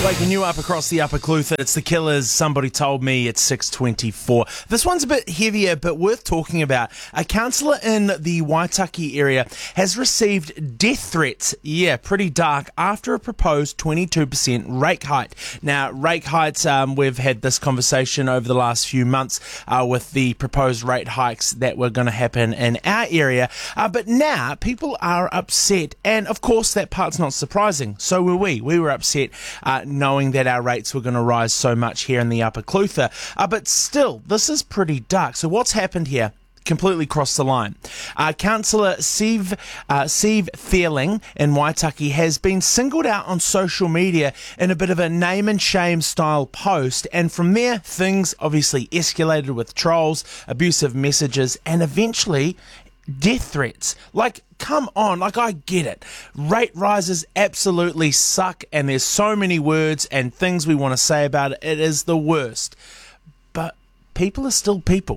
Waking you up across the Upper Clutha. It's the Killers. Somebody told me it's 6:24. This one's a bit heavier, but worth talking about. A councillor in the Waitaki area has received death threats. Yeah, pretty dark, after a proposed 22% rate hike. Now, rate hikes, we've had this conversation over the last few months with the proposed rate hikes that were going to happen in our area. But now people are upset, and of course that part's not surprising. So were we. We were upset knowing that our rates were going to rise so much here in the Upper Clutha. But still, this is pretty dark. So what's happened here? Completely crossed the line. Councillor Steve Thierling in Waitaki has been singled out on social media in a bit of a name and shame style post, and from there things obviously escalated with trolls, abusive messages, and eventually death threats. Like, come on, like, I get it. Rate rises absolutely suck, and there's so many words and things we want to say about it. It is the worst. But people are still people.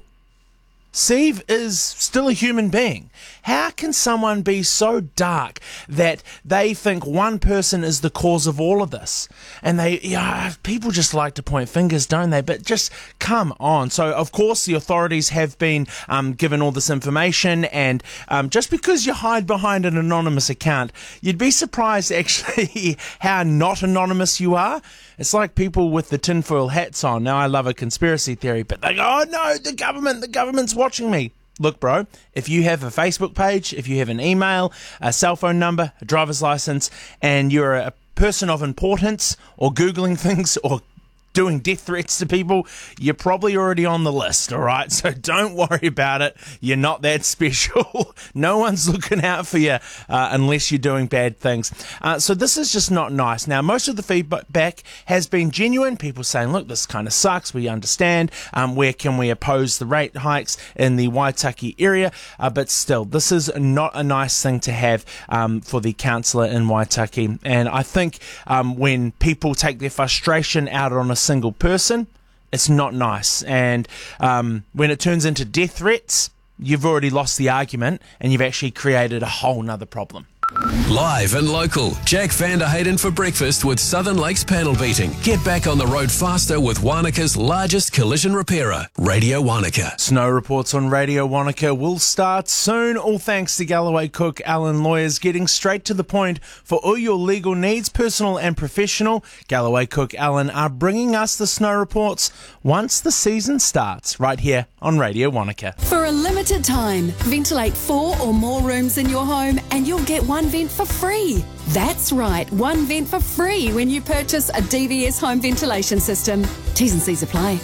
Steve is still a human being. How can someone be so dark that they think one person is the cause of all of this? And people just like to point fingers, don't they? But just come on. So, of course, the authorities have been given all this information, and just because you hide behind an anonymous account, you'd be surprised actually how not anonymous you are. It's like people with the tinfoil hats on. Now, I love a conspiracy theory, but they go, oh no, the government's watching me. Look, bro, if you have a Facebook page, if you have an email, a cell phone number, a driver's license, and you're a person of importance, or Googling things, or doing death threats to people, you're probably already on the list, all right? So don't worry about it. You're not that special. No one's looking out for you unless you're doing bad things. So this is just not nice. Now, most of the feedback has been genuine. People saying, look, this kind of sucks. We understand. Where can we oppose the rate hikes in the Waitaki area? But still, this is not a nice thing to have for the councillor in Waitaki. And I think when people take their frustration out on a single person, it's not nice. And when it turns into death threats, you've already lost the argument and you've actually created a whole nother problem. Live and local, Jack van der Hayden for breakfast with Southern Lakes Panel Beating. Get back on the road faster with Wanaka's largest collision repairer, Radio Wanaka. Snow reports on Radio Wanaka will start soon, all thanks to Galloway Cook Allen Lawyers, getting straight to the point for all your legal needs, personal and professional. Galloway Cook Allen are bringing us the snow reports once the season starts, right here on Radio Wanaka. For a limited time, ventilate 4 or more rooms in your home and you'll get one vent for free. That's right, one vent for free when you purchase a DVS home ventilation system. T's and C's apply.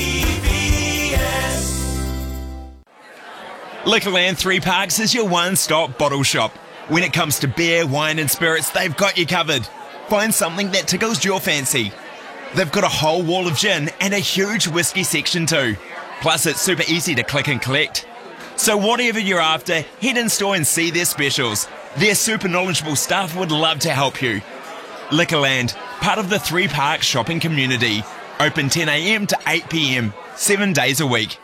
Liquorland 3 Parks is your one-stop bottle shop. When it comes to beer, wine and spirits, they've got you covered. Find something that tickles your fancy. They've got a whole wall of gin and a huge whiskey section too. Plus, it's super easy to click and collect. So whatever you're after, head in store and see their specials. Their super knowledgeable staff would love to help you. Liquorland, part of the 3 Parks shopping community. Open 10 a.m. to 8 p.m, 7 days a week.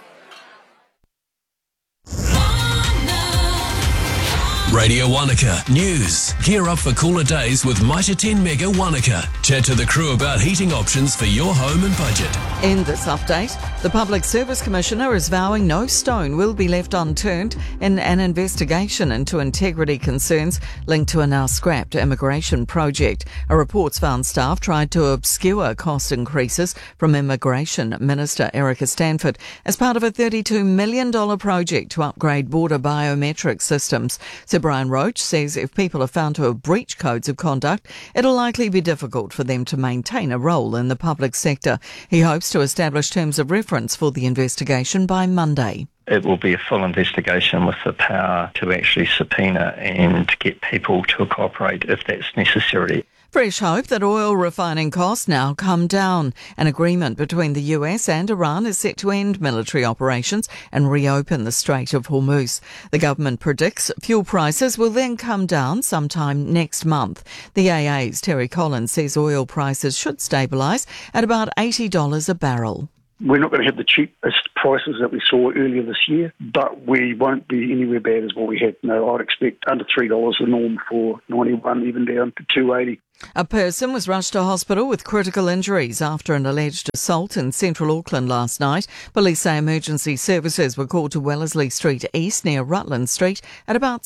Radio Wanaka News. Gear up for cooler days with Mitre 10 Mega Wanaka. Chat to the crew about heating options for your home and budget. In this update, the Public Service Commissioner is vowing no stone will be left unturned in an investigation into integrity concerns linked to a now scrapped immigration project. A report's found staff tried to obscure cost increases from Immigration Minister Erica Stanford as part of a $32 million project to upgrade border biometric systems. So Brian Roach says if people are found to have breached codes of conduct, it'll likely be difficult for them to maintain a role in the public sector. He hopes to establish terms of reference for the investigation by Monday. It will be a full investigation with the power to actually subpoena and get people to cooperate if that's necessary. Fresh hope that oil refining costs now come down. An agreement between the US and Iran is set to end military operations and reopen the Strait of Hormuz. The government predicts fuel prices will then come down sometime next month. The AA's Terry Collins says oil prices should stabilise at about $80 a barrel. We're not going to have the cheapest prices that we saw earlier this year, but we won't be anywhere bad as what we had. No, I'd expect under $3 the norm for 91, even down to $2.80. A person was rushed to hospital with critical injuries after an alleged assault in central Auckland last night. Police say emergency services were called to Wellesley Street East near Rutland Street at about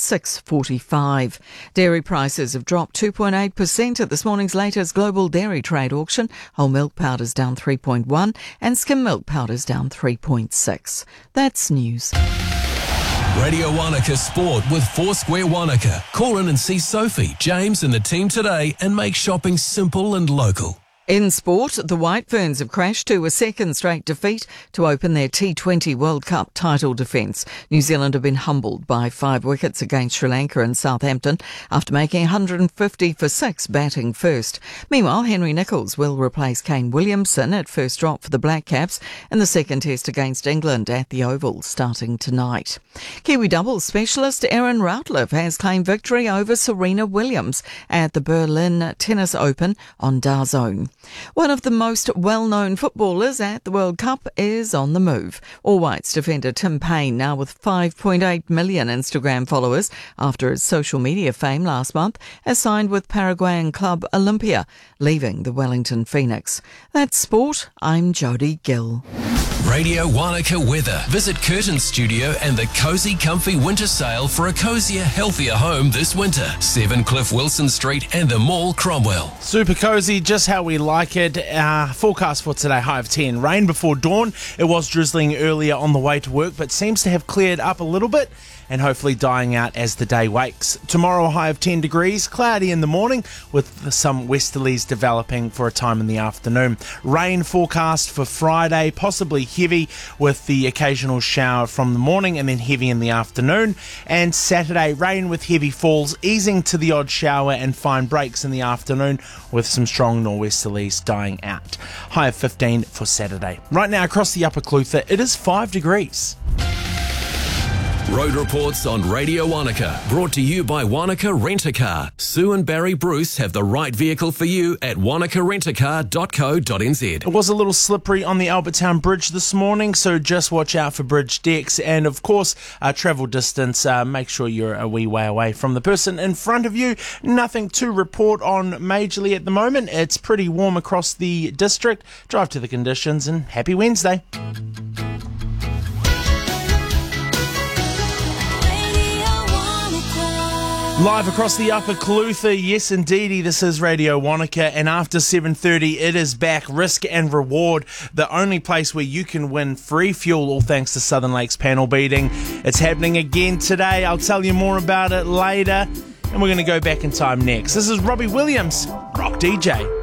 6:45. Dairy prices have dropped 2.8% at this morning's latest global dairy trade auction. Whole milk powder's down 3.1 and skim milk powder's down 3.6. That's news. Radio Wanaka Sport with Foursquare Wanaka. Call in and see Sophie, James and the team today and make shopping simple and local. In sport, the White Ferns have crashed to a second straight defeat to open their T20 World Cup title defence. New Zealand have been humbled by 5 wickets against Sri Lanka and Southampton after making 150 for 6 batting first. Meanwhile, Henry Nicholls will replace Kane Williamson at first drop for the Black Caps in the second test against England at the Oval starting tonight. Kiwi doubles specialist Erin Routliffe has claimed victory over Serena Williams at the Berlin Tennis Open on DAZN. One of the most well-known footballers at the World Cup is on the move. All Whites defender Tim Payne, now with 5.8 million Instagram followers after his social media fame last month, has signed with Paraguayan club Olympia, leaving the Wellington Phoenix. That's sport. I'm Jodie Gill. Radio Wanaka weather. Visit Curtin Studio and the Cozy Comfy Winter Sale for a cozier, healthier home this winter. 7 Cliff Wilson Street and the Mall, Cromwell. Super cozy, just how we like it. Forecast for today, high of 10. Rain before dawn. It was drizzling earlier on the way to work, but seems to have cleared up a little bit and hopefully dying out as the day wakes. Tomorrow, high of 10 degrees, cloudy in the morning with some westerlies developing for a time in the afternoon. Rain forecast for Friday, possibly heavy with the occasional shower from the morning and then heavy in the afternoon. And Saturday, rain with heavy falls, easing to the odd shower and fine breaks in the afternoon with some strong nor'westerlies dying out. High of 15 for Saturday. Right now across the Upper Clutha, it is 5 degrees. Road reports on Radio Wanaka, brought to you by Wanaka Rent-A-Car. Sue and Barry Bruce have the right vehicle for you at wanakarentacar.co.nz. It was a little slippery on the Albertown Bridge this morning, so just watch out for bridge decks. And of course, travel distance, make sure you're a wee way away from the person in front of you. Nothing to report on majorly at the moment. It's pretty warm across the district. Drive to the conditions and happy Wednesday. Live across the Upper Clutha, yes indeedy, this is Radio Wanaka, and after 7:30 it is back, Risk and Reward, the only place where you can win free fuel, all thanks to Southern Lakes panel beating. It's happening again today, I'll tell you more about it later, and we're going to go back in time next. This is Robbie Williams, Rock DJ.